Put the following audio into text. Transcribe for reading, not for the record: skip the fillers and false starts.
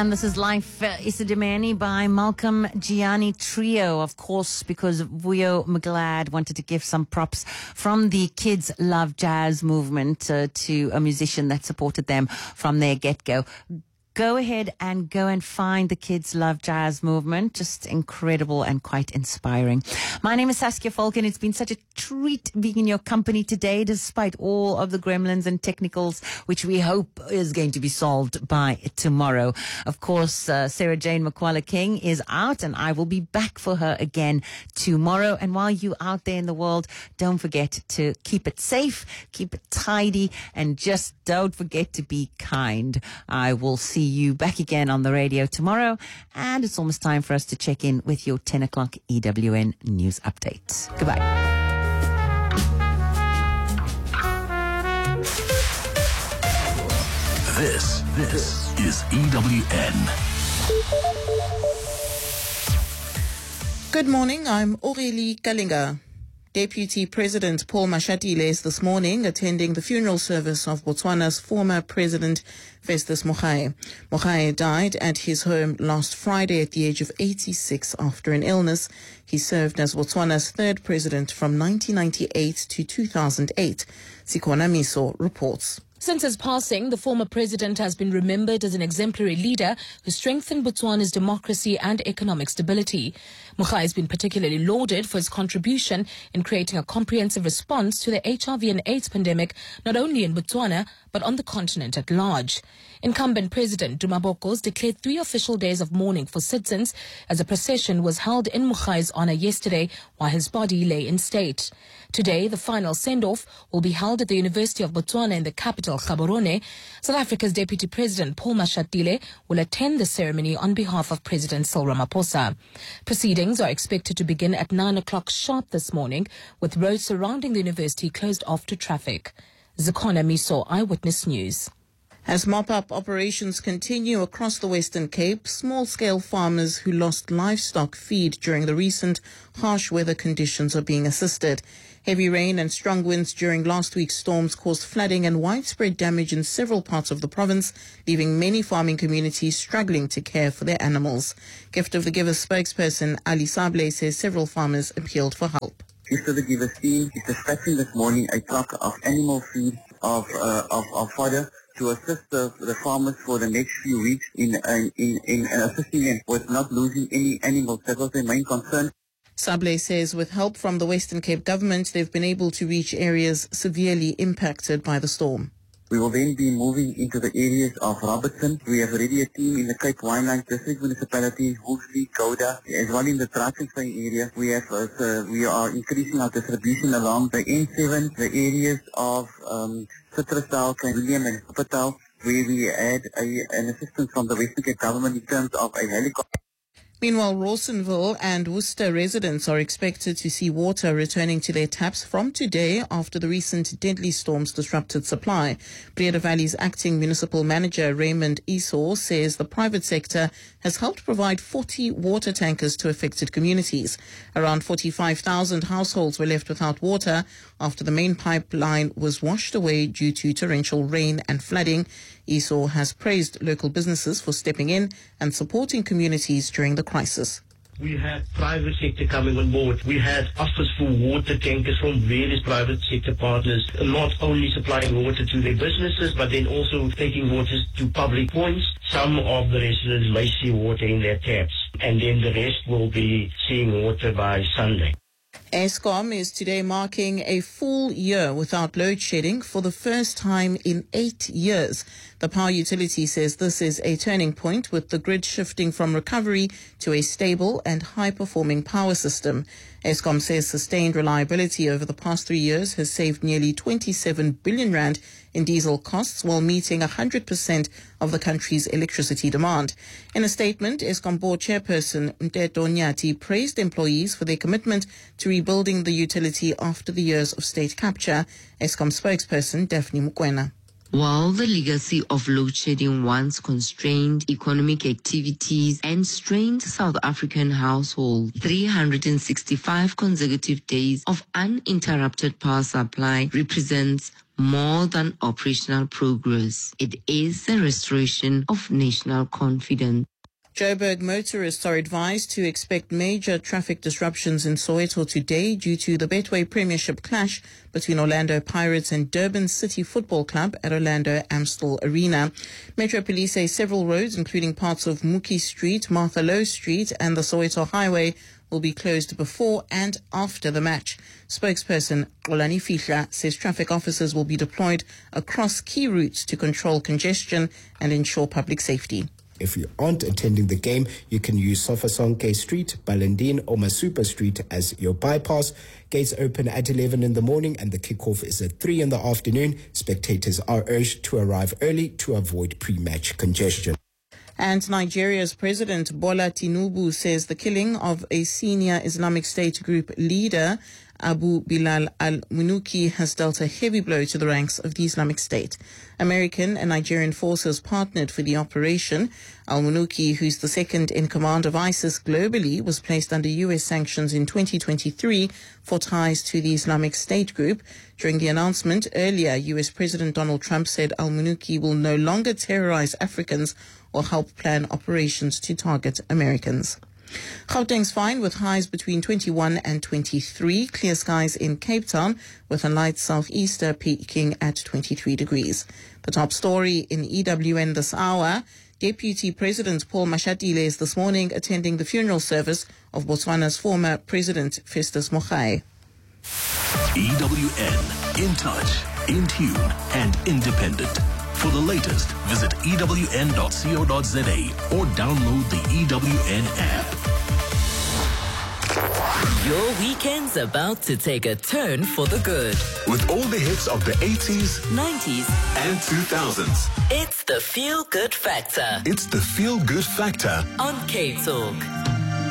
And this is Life Isidimeni by Malcolm Gianni Trio, of course, because Vuyo Mglad wanted to give some props from the Kids Love Jazz movement to a musician that supported them from their get-go. Go ahead and go and find the Kids Love Jazz movement. Just incredible and quite inspiring. My name is Saskia Falcon. It's been such a treat being in your company today, despite all of the gremlins and technicals, which we hope is going to be solved by tomorrow. Of course, Sarah Jane McCullough King is out, and I will be back for her again tomorrow. And while you're out there in the world, don't forget to keep it safe, keep it tidy, and just don't forget to be kind. I will see you back again on the radio tomorrow, and it's almost time for us to check in with your 10 o'clock EWN news update. Goodbye. This is EWN. Good morning, I'm Aurélie Kalinga. Deputy President Paul Mashatile is this morning attending the funeral service of Botswana's former president, Festus Mogae. Mogae died at his home last Friday at the age of 86 after an illness. He served as Botswana's third president from 1998 to 2008. Sikona Miso reports. Since his passing, the former president has been remembered as an exemplary leader who strengthened Botswana's democracy and economic stability. Mogae has been particularly lauded for his contribution in creating a comprehensive response to the HIV and AIDS pandemic, not only in Botswana, but on the continent at large. Incumbent President Duma Bokos declared 3 official days of mourning for citizens as a procession was held in Mogae's honor yesterday while his body lay in state. Today, the final send-off will be held at the University of Botswana in the capital, Gaborone. South Africa's Deputy President Paul Mashatile will attend the ceremony on behalf of President Cyril Ramaphosa. Proceedings are expected to begin at 9 o'clock sharp this morning, with roads surrounding the university closed off to traffic. Zakona Miso, Eyewitness News. As mop-up operations continue across the Western Cape, small-scale farmers who lost livestock feed during the recent harsh weather conditions are being assisted. Heavy rain and strong winds during last week's storms caused flooding and widespread damage in several parts of the province, leaving many farming communities struggling to care for their animals. Gift of the Givers spokesperson Ali Sable says several farmers appealed for help. Gift of the Givers team is dispatching this morning a truck of animal feed of fodder to assist the farmers for the next few weeks in assisting them with not losing any animals. That was their main concern. Sable says with help from the Western Cape government, they've been able to reach areas severely impacted by the storm. We will then be moving into the areas of Robertson. We have already a team in the Cape Winelands District Municipality, Woolsley, Gouda, as well in the Drakensberg area. We are increasing our distribution along the N7, the areas of Citrusdal, Klein Willem and Wuppertal, where we had an assistance from the Western Cape government in terms of a helicopter. Meanwhile, Rawsonville and Worcester residents are expected to see water returning to their taps from today after the recent deadly storms disrupted supply. Breeda Valley's acting municipal manager Raymond Esau says the private sector has helped provide 40 water tankers to affected communities. Around 45,000 households were left without water after the main pipeline was washed away due to torrential rain and flooding. Esau has praised local businesses for stepping in and supporting communities during the crisis. We had private sector coming on board. We had offers for water tankers from various private sector partners, not only supplying water to their businesses, but then also taking water to public points. Some of the residents may see water in their taps, and then the rest will be seeing water by Sunday. Eskom is today marking a full year without load shedding for the first time in 8 years. The power utility says this is a turning point, with the grid shifting from recovery to a stable and high-performing power system. Eskom says sustained reliability over the past 3 years has saved nearly 27 billion rand in diesel costs while meeting 100% of the country's electricity demand. In a statement, Eskom board chairperson Nteto Nyati praised employees for their commitment to rebuilding the utility after the years of state capture. Eskom spokesperson Daphne Mukwena. While the legacy of load shedding once constrained economic activities and strained South African households, 365 consecutive days of uninterrupted power supply represents more than operational progress. It is the restoration of national confidence. Joburg motorists are advised to expect major traffic disruptions in Soweto today due to the Betway Premiership clash between Orlando Pirates and Durban City Football Club at Orlando Amstel Arena. Metro Police say several roads, including parts of Mookie Street, Martha Lowe Street and the Soweto Highway, will be closed before and after the match. Spokesperson Olani Fihla says traffic officers will be deployed across key routes to control congestion and ensure public safety. If you aren't attending the game, you can use Sofasonke Street, Balandine or Masupa Street as your bypass. Gates open at 11 in the morning and the kickoff is at 3 in the afternoon. Spectators are urged to arrive early to avoid pre-match congestion. And Nigeria's President Bola Tinubu says the killing of a senior Islamic State group leader, Abu Bilal al-Munuki, has dealt a heavy blow to the ranks of the Islamic State. American and Nigerian forces partnered for the operation. Al-Munuki, who's the second in command of ISIS globally, was placed under U.S. sanctions in 2023 for ties to the Islamic State group. During the announcement earlier, U.S. President Donald Trump said Al-Munuki will no longer terrorize Africans or help plan operations to target Americans. Gauteng's fine with highs between 21 and 23. Clear skies in Cape Town with a light southeaster peaking at 23 degrees. The top story in EWN this hour. Deputy President Paul Mashatile is this morning attending the funeral service of Botswana's former President Festus Mogae. EWN, in touch, in tune, and independent. For the latest, visit ewn.co.za or download the EWN app. Your weekend's about to take a turn for the good. With all the hits of the 80s, 90s, and 2000s. It's the Feel Good Factor It's the Feel Good Factor on K-Talk.